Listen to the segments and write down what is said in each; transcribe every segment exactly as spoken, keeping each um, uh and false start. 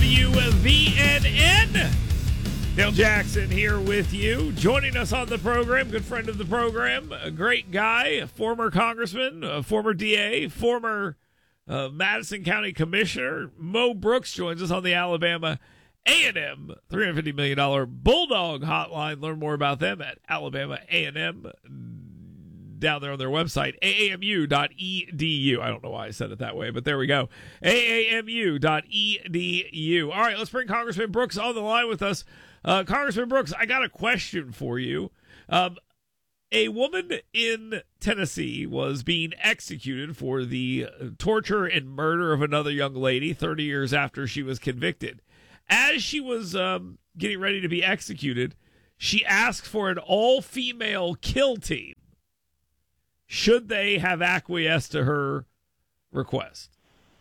W V N N. Dale Jackson here with you. Joining us on the program, good friend of the program, a great guy, a former congressman, a former D A, former uh, Madison County Commissioner. Mo Brooks joins us on the Alabama A and M three hundred fifty million dollars Bulldog Hotline. Learn more about them at Alabama A and M down there on their website, A A M U dot E D U. I don't know why I said it that way, but there we go. A A M U dot E D U. All right, let's bring Congressman Brooks on the line with us. Uh, Congressman Brooks, I got a question for you. Um, a woman in Tennessee was being executed for the torture and murder of another young lady thirty years after she was convicted. As she was um, getting ready to be executed, she asked for an all-female kill team. Should they have acquiesced to her request?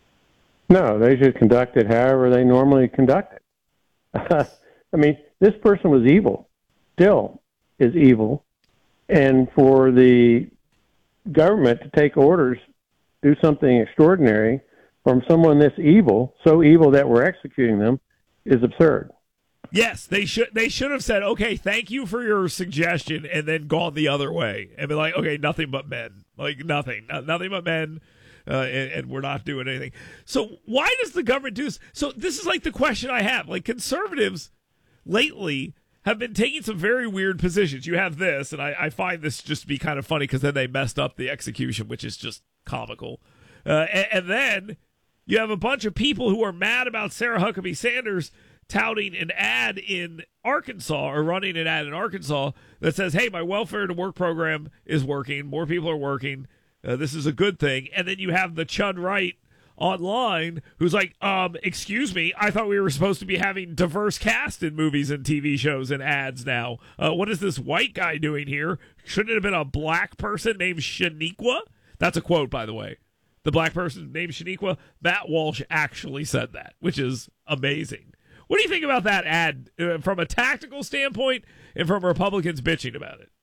No, they should conduct it however they normally conduct it. Uh, I mean, this person was evil, still is evil, and for the government to take orders, do something extraordinary from someone this evil, so evil that we're executing them, is absurd. Yes, they should. They should have said, "Okay, thank you for your suggestion," and then gone the other way and be like, "Okay, nothing but men, like nothing, nothing but men." Uh, and, and we're not doing anything. So why does the government do this? So this is like the question I have. Like, conservatives lately have been taking some very weird positions. You have this, and I, I find this just to be kind of funny because then they messed up the execution, which is just comical. Uh, and, and then you have a bunch of people who are mad about Sarah Huckabee Sanders touting an ad in Arkansas, or running an ad in Arkansas that says, hey, my welfare to work program is working. More people are working. Uh, this is a good thing. And then you have the Chud Wright online who's like, um, excuse me, I thought we were supposed to be having diverse cast in movies and T V shows and ads now. Uh, what is this white guy doing here? Shouldn't it have been a black person named Shaniqua? That's a quote, by the way. The black person named Shaniqua. Matt Walsh actually said that, which is amazing. What do you think about that ad uh, from a tactical standpoint and from Republicans bitching about it?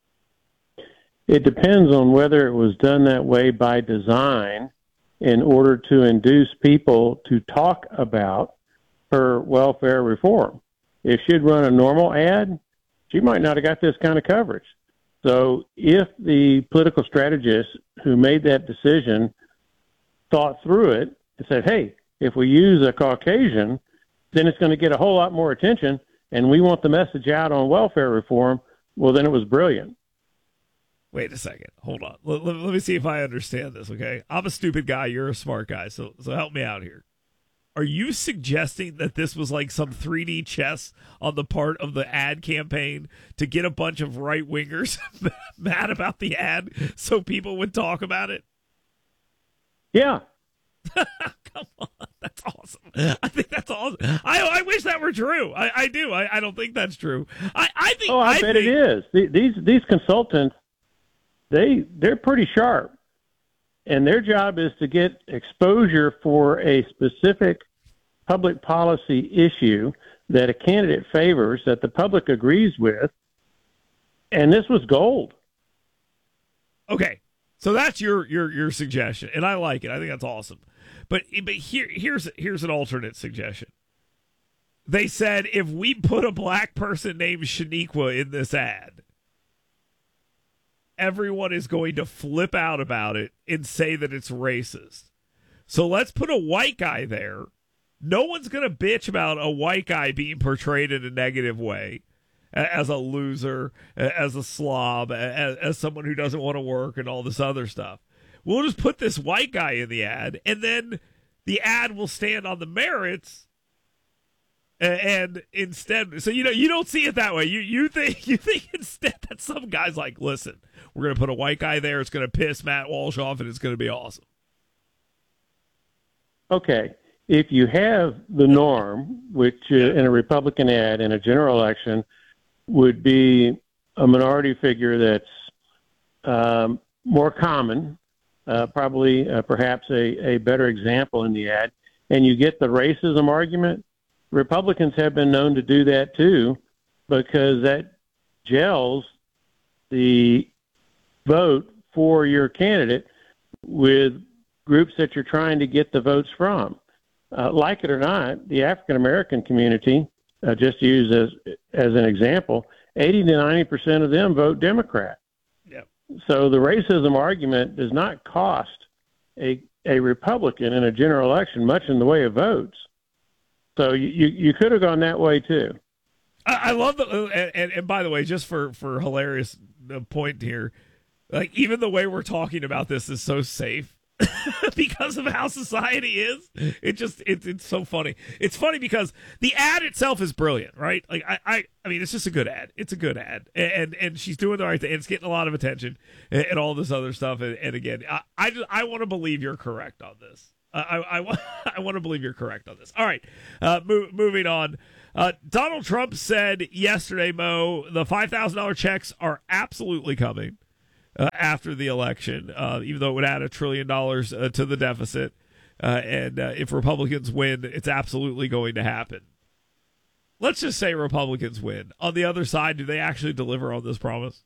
It depends on whether it was done that way by design in order to induce people to talk about her welfare reform. If she'd run a normal ad, she might not have got this kind of coverage. So if the political strategists who made that decision thought through it and said, hey, if we use a Caucasian, then it's going to get a whole lot more attention, and we want the message out on welfare reform, well, then it was brilliant. Wait a second. Hold on. Let, let, let me see if I understand this, okay? I'm a stupid guy. You're a smart guy, so so help me out here. Are you suggesting that this was like some three D chess on the part of the ad campaign to get a bunch of right-wingers mad about the ad so people would talk about it? Yeah. Come on. That's awesome. I think that's awesome. I I wish that were true. I, I do. I, I don't think that's true. I, I think. Oh, I, I bet think, it is. These these consultants, they they're pretty sharp, and their job is to get exposure for a specific public policy issue that a candidate favors, that the public agrees with, and this was gold. Okay, so that's your your your suggestion, and I like it. I think that's awesome. But but here here's here's an alternate suggestion. They said if we put a black person named Shaniqua in this ad, everyone is going to flip out about it and say that it's racist. So let's put a white guy there. No one's going to bitch about a white guy being portrayed in a negative way, as a loser, as a slob, as, as someone who doesn't want to work and all this other stuff. We'll just put this white guy in the ad, and then the ad will stand on the merits. And instead, so you know, you don't see it that way. You you think you think instead that some guy's like, listen, we're going to put a white guy there. It's going to piss Matt Walsh off, and it's going to be awesome. Okay, if you have the norm, which uh, in a Republican ad in a general election would be a minority figure that's um, more common. Uh, probably uh, perhaps a, a better example in the ad, and you get the racism argument. Republicans have been known to do that too, because that gels the vote for your candidate with groups that you're trying to get the votes from. uh, like it or not, the African American community, uh, just to use as as an example, eighty to ninety percent of them vote Democrat. Yep. So the racism argument does not cost a a Republican in a general election much in the way of votes. So you you, you could have gone that way too. I, I love the and, and, and by the way, just for for hilarious point here, like even the way we're talking about this is so safe. Because of how society is, it just it, it's so funny. It's funny because the ad itself is brilliant, right? Like I, I, I mean, it's just a good ad. It's a good ad, and and she's doing the right thing. And it's getting a lot of attention and, and all this other stuff. And, and again, I, I just I want to believe you're correct on this. I I, I, I want to believe you're correct on this. All right, uh, move, moving on. Uh, Donald Trump said yesterday, Mo, the five thousand dollar checks are absolutely coming. Uh, after the election, uh, even though it would add a trillion dollars uh, to the deficit. Uh, and uh, if Republicans win, it's absolutely going to happen. Let's just say Republicans win. On the other side, do they actually deliver on this promise?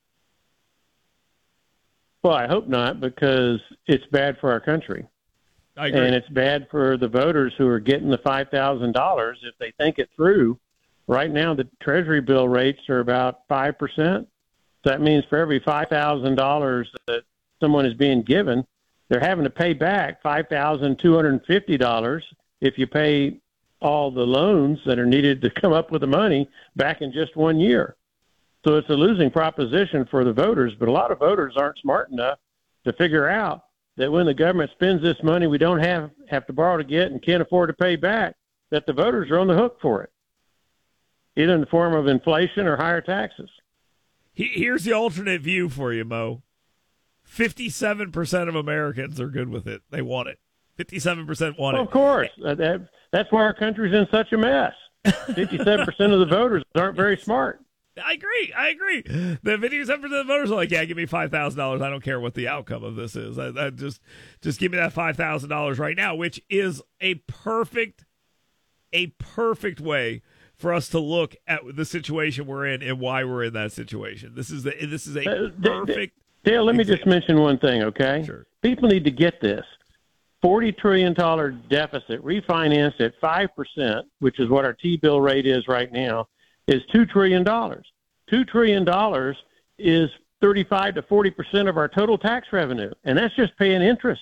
Well, I hope not, because it's bad for our country. I agree. And it's bad for the voters who are getting the five thousand dollars if they think it through. Right now, the Treasury bill rates are about five percent. So that means for every five thousand dollars that someone is being given, they're having to pay back five thousand two hundred fifty dollars if you pay all the loans that are needed to come up with the money back in just one year. So it's a losing proposition for the voters, but a lot of voters aren't smart enough to figure out that when the government spends this money we don't have, have to borrow to get and can't afford to pay back, that the voters are on the hook for it, either in the form of inflation or higher taxes. Here's the alternate view for you, Mo. fifty-seven percent of Americans are good with it. They want it. fifty-seven percent want well, it. Of course. That, that's why our country's in such a mess. fifty-seven percent of the voters aren't very smart. I agree. I agree. The fifty-seven percent of the voters are like, yeah, give me five thousand dollars. I don't care what the outcome of this is. I, I just, just give me that five thousand dollars right now, which is a perfect, a perfect way for us to look at the situation we're in and why we're in that situation. This is the, this is a perfect. Dale, let me example. just mention one thing, okay? Sure. People need to get this. forty trillion dollars deficit refinanced at five percent, which is what our T-bill rate is right now, is two trillion dollars. two trillion dollars is thirty-five to forty percent of our total tax revenue, and that's just paying interest.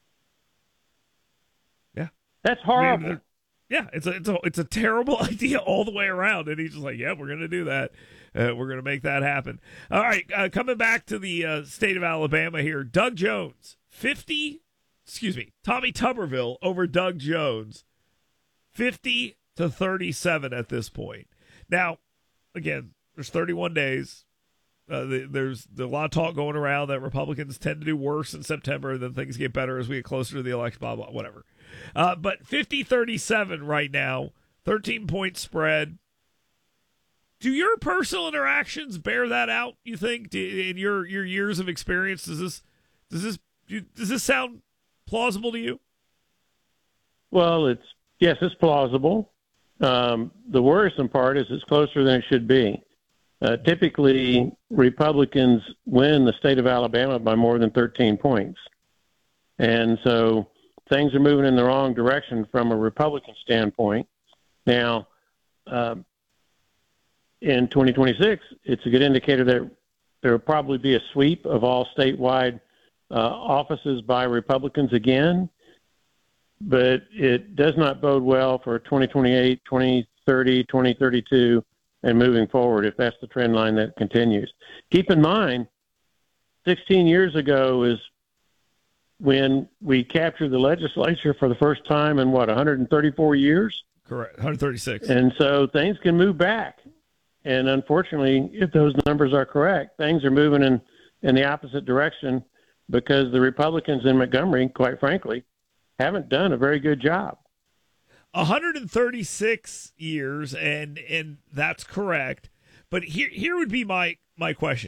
Yeah. That's horrible. I mean, Yeah, it's a it's a it's a terrible idea all the way around, and he's just like, "Yeah, we're going to do that. Uh, we're going to make that happen." All right, uh, coming back to the uh, state of Alabama here, Doug Jones, fifty, excuse me, Tommy Tuberville over Doug Jones, fifty to thirty-seven at this point. Now, again, there's thirty-one days. Uh, the, there's, there's a lot of talk going around that Republicans tend to do worse in September, and then things get better as we get closer to the election, blah, blah, whatever. Uh, but fifty thirty-seven right now, thirteen-point spread. Do your personal interactions bear that out, you think? Do, in your, your years of experience, does this does this does this sound plausible to you? Well, it's yes, it's plausible. Um, the worrisome part is it's closer than it should be. Uh, typically, Republicans win the state of Alabama by more than thirteen points. And so things are moving in the wrong direction from a Republican standpoint. Now, uh, in twenty twenty-six, it's a good indicator that there will probably be a sweep of all statewide uh, offices by Republicans again. But it does not bode well for twenty twenty-eight, twenty thirty, twenty thirty-two, and moving forward if that's the trend line that continues. Keep in mind, sixteen years ago is when we captured the legislature for the first time in, what, one hundred thirty-four years? Correct, one hundred thirty-six. And so things can move back. And unfortunately, if those numbers are correct, things are moving in, in the opposite direction because the Republicans in Montgomery, quite frankly, haven't done a very good job. one hundred thirty-six years, and and that's correct. But here here would be my, my question.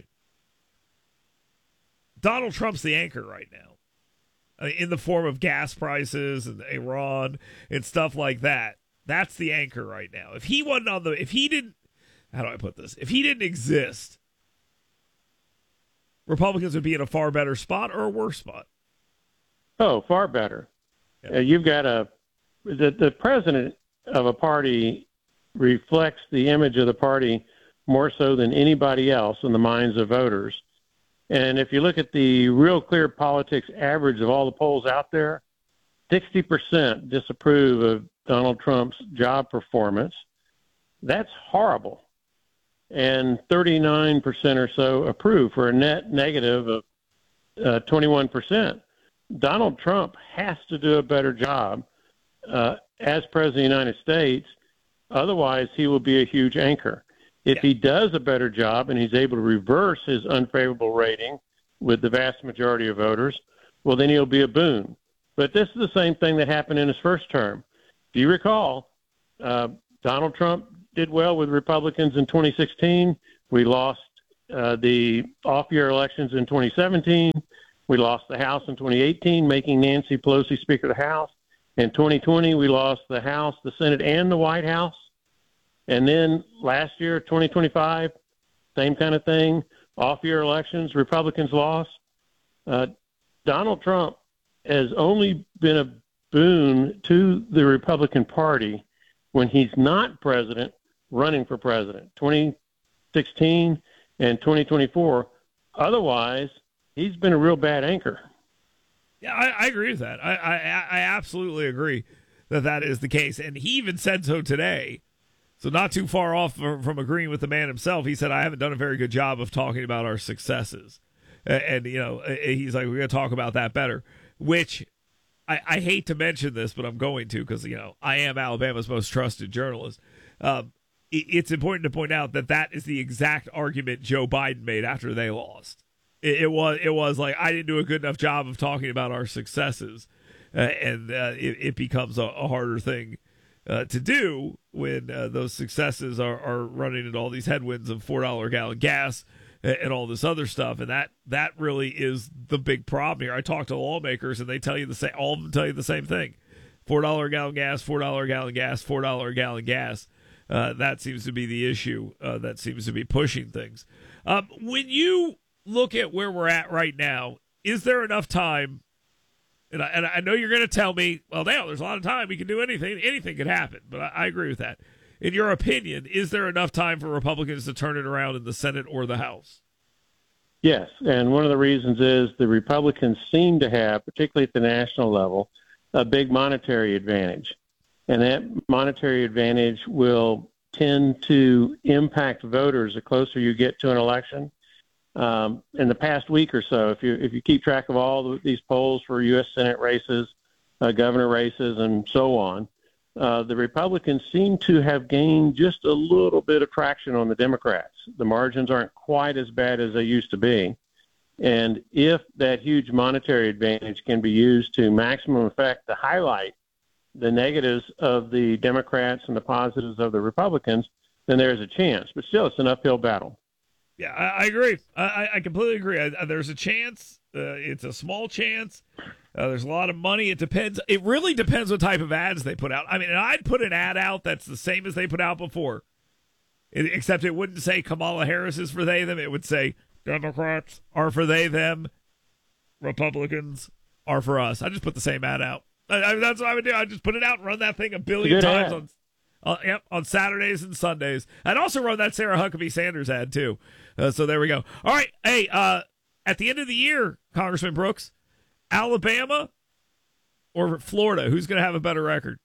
Donald Trump's the anchor right now, uh, in the form of gas prices and Iran and stuff like that. That's the anchor right now. If he wasn't on the, if he didn't, how do I put this? If he didn't exist, Republicans would be in a far better spot or a worse spot. Oh, far better. Yeah. Uh, you've got a the, the president of a party reflects the image of the party more so than anybody else in the minds of voters. And if you look at the Real Clear Politics average of all the polls out there, sixty percent disapprove of Donald Trump's job performance. That's horrible. And thirty-nine percent or so approve, for a net negative of uh, twenty-one percent. Donald Trump has to do a better job uh, as President of the United States. Otherwise, he will be a huge anchor. If he does a better job and he's able to reverse his unfavorable rating with the vast majority of voters, well, then he'll be a boon. But this is the same thing that happened in his first term. If you recall, uh, Donald Trump did well with Republicans in twenty sixteen. We lost uh, the off-year elections in twenty seventeen. We lost the House in twenty eighteen, making Nancy Pelosi Speaker of the House. In twenty twenty, we lost the House, the Senate, and the White House. And then last year, twenty twenty-five, same kind of thing. Off-year elections, Republicans lost. Uh, Donald Trump has only been a boon to the Republican Party when he's not president, running for president. twenty sixteen and twenty twenty-four. Otherwise, he's been a real bad anchor. Yeah, I, I agree with that. I, I I absolutely agree that that is the case. And he even said so today. So not too far off from, from agreeing with the man himself. He said, I haven't done a very good job of talking about our successes. And, and you know, he's like, we're going to talk about that better, which I, I hate to mention this, but I'm going to because, you know, I am Alabama's most trusted journalist. Um, it, it's important to point out that that is the exact argument Joe Biden made after they lost. It, it was it was like, I didn't do a good enough job of talking about our successes. Uh, and uh, it, it becomes a, a harder thing Uh, to do when uh, those successes are, are running into all these headwinds of four dollars a gallon gas and, and all this other stuff. And that, that really is the big problem here. I talk to lawmakers and they tell you the same, all of them tell you the same thing. four dollars a gallon gas, four dollars a gallon gas, four dollars a gallon gas. Uh, that seems to be the issue uh, that seems to be pushing things. Um, when you look at where we're at right now, is there enough time? And I, and I know you're going to tell me, well, now there's a lot of time. We can do anything. Anything could happen. But I, I agree with that. In your opinion, is there enough time for Republicans to turn it around in the Senate or the House? Yes. And one of the reasons is the Republicans seem to have, particularly at the national level, a big monetary advantage. And that monetary advantage will tend to impact voters the closer you get to an election. Um, in the past week or so, if you if you keep track of all the, these polls for U S Senate races, uh, governor races, and so on, uh, the Republicans seem to have gained just a little bit of traction on the Democrats. The margins aren't quite as bad as they used to be. And if that huge monetary advantage can be used to maximum effect to highlight the negatives of the Democrats and the positives of the Republicans, then there's a chance. But still, it's an uphill battle. Yeah, I, I agree. I, I completely agree. I, I, there's a chance. Uh, it's a small chance. Uh, there's a lot of money. It depends. It really depends what type of ads they put out. I mean, and I'd put an ad out that's the same as they put out before, it, except it wouldn't say Kamala Harris is for they, them. It would say Democrats are for they, them. Republicans are for us. I just put the same ad out. I, I, that's what I would do. I just put it out and run that thing a billion times ad. on Uh, yep, on Saturdays and Sundays. I'd also run that Sarah Huckabee Sanders ad, too. Uh, so there we go. All right. Hey, uh, at the end of the year, Congressman Brooks, Alabama or Florida, who's going to have a better record?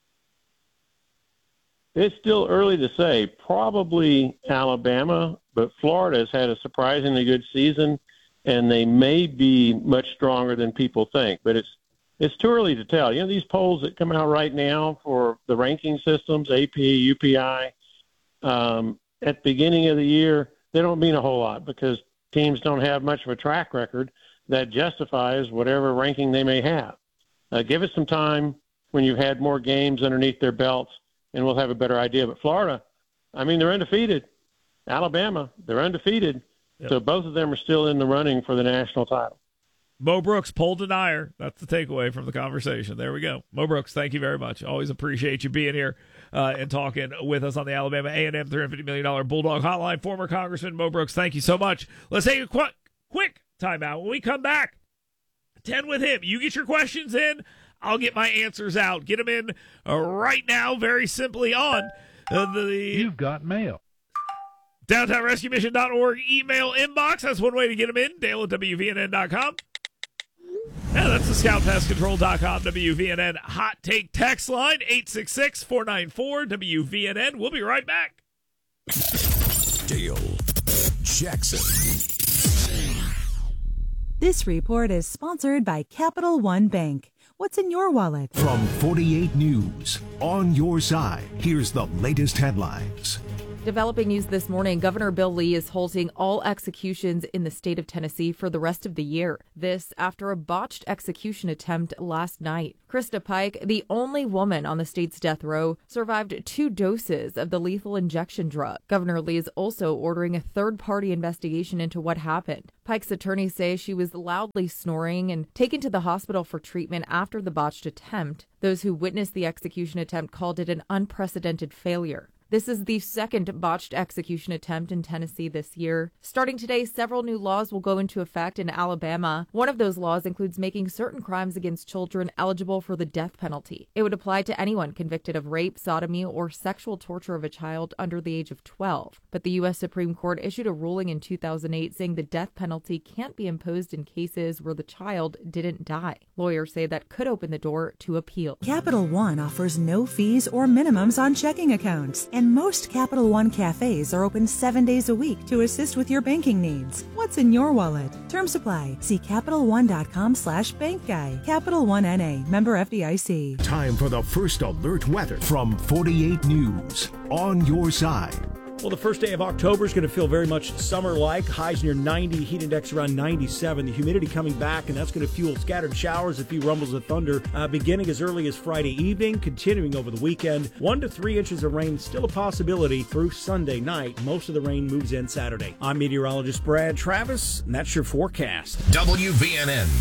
It's still early to say. Probably Alabama, but Florida has had a surprisingly good season, and they may be much stronger than people think. But it's It's too early to tell. You know, these polls that come out right now for the ranking systems, A P, U P I, um, at the beginning of the year, they don't mean a whole lot because teams don't have much of a track record that justifies whatever ranking they may have. Uh, give it some time when you've had more games underneath their belts, and we'll have a better idea. But Florida, I mean, they're undefeated. Alabama, they're undefeated. Yep. So both of them are still in the running for the national title. Mo Brooks, poll denier. That's the takeaway from the conversation. There we go. Mo Brooks, thank you very much. Always appreciate you being here uh, and talking with us on the Alabama A and M three hundred fifty million dollars Bulldog Hotline. Former Congressman Mo Brooks, thank you so much. Let's take a qu- quick timeout. When we come back, ten with him. You get your questions in. I'll get my answers out. Get them in uh, right now, very simply on uh, the... You've got mail. downtown rescue mission dot org email inbox. That's one way to get them in. Dale at W V N N dot com. And that's the scout pest control dot com W V N N hot take text line, eight six six, four nine four, W V N N. We'll be right back. Dale Jackson. This report is sponsored by Capital One Bank. What's in your wallet? From forty-eight News, on your side, here's the latest headlines. Developing news this morning, Governor Bill Lee is halting all executions in the state of Tennessee for the rest of the year. This after a botched execution attempt last night. Krista Pike, the only woman on the state's death row, survived two doses of the lethal injection drug. Governor Lee is also ordering a third-party investigation into what happened. Pike's attorneys say she was loudly snoring and taken to the hospital for treatment after the botched attempt. Those who witnessed the execution attempt called it an unprecedented failure. This is the second botched execution attempt in Tennessee this year. Starting today, several new laws will go into effect in Alabama. One of those laws includes making certain crimes against children eligible for the death penalty. It would apply to anyone convicted of rape, sodomy, or sexual torture of a child under the age of twelve. But the U S Supreme Court issued a ruling in two thousand eight saying the death penalty can't be imposed in cases where the child didn't die. Lawyers say that could open the door to appeal. Capital One offers no fees or minimums on checking accounts. And most Capital One cafes are open seven days a week to assist with your banking needs. What's in your wallet? Term supply. See Capital One dot com slash bank guy. Capital One N A. Member F D I C. Time for the first alert weather from forty-eight News, on your side. Well, the first day of October is going to feel very much summer-like. Highs near ninety, heat index around ninety-seven. The humidity coming back, and that's going to fuel scattered showers, a few rumbles of thunder, uh, beginning as early as Friday evening, continuing over the weekend. One to three inches of rain still a possibility through Sunday night. Most of the rain moves in Saturday. I'm meteorologist Brad Travis, and that's your forecast. W V N N.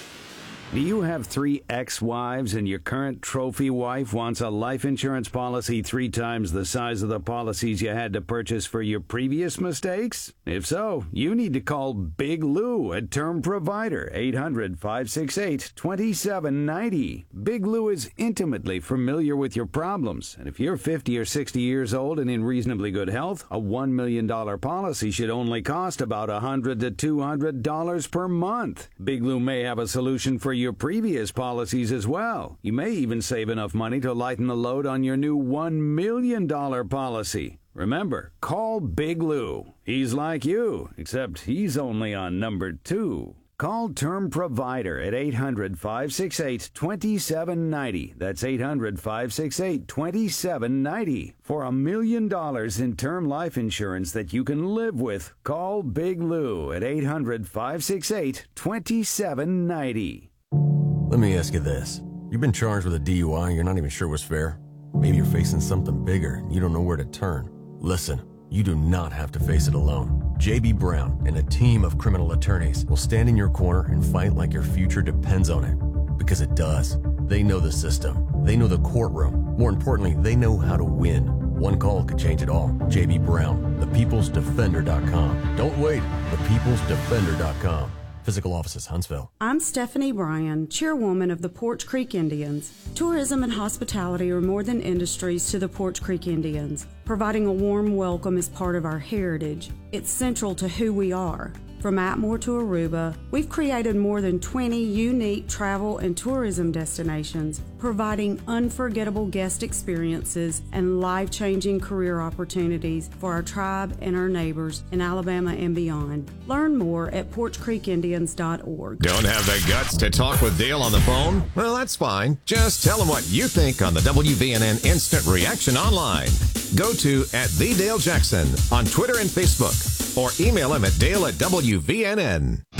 Do you have three ex-wives and your current trophy wife wants a life insurance policy three times the size of the policies you had to purchase for your previous mistakes? If so, you need to call Big Lou at Term Provider, eight hundred, five six eight, two seven nine zero. Big Lou is intimately familiar with your problems, and if you're fifty or sixty years old and in reasonably good health, a one million dollars policy should only cost about one hundred to two hundred dollars per month. Big Lou may have a solution for you your previous policies as well. You may even save enough money to lighten the load on your new one million dollars policy. Remember, call Big Lou. He's like you, except he's only on number two. Call Term Provider at eight hundred, five six eight, two seven nine zero. That's eight hundred, five six eight, two seven nine zero. For a million dollars in term life insurance that you can live with, call Big Lou at eight hundred, five six eight, two seven nine zero. Let me ask you this. You've been charged with a D U I and you're not even sure what's fair? Maybe you're facing something bigger and you don't know where to turn. Listen, you do not have to face it alone. J B Brown and a team of criminal attorneys will stand in your corner and fight like your future depends on it. Because it does. They know the system. They know the courtroom. More importantly, they know how to win. One call could change it all. J B Brown, the peoples defender dot com. Don't wait, the peoples defender dot com. Physical offices, Huntsville. I'm Stephanie Bryan, chairwoman of the Porch Creek Indians. Tourism and hospitality are more than industries to the Porch Creek Indians. Providing a warm welcome is part of our heritage. It's central to who we are. From Atmore to Aruba, we've created more than twenty unique travel and tourism destinations, providing unforgettable guest experiences and life-changing career opportunities for our tribe and our neighbors in Alabama and beyond. Learn more at porch creek indians dot org. Don't have the guts to talk with Dale on the phone? Well, that's fine. Just tell him what you think on the W V N N Instant Reaction Online. Go to at the Dale Jackson on Twitter and Facebook, or email him at Dale at W V N N.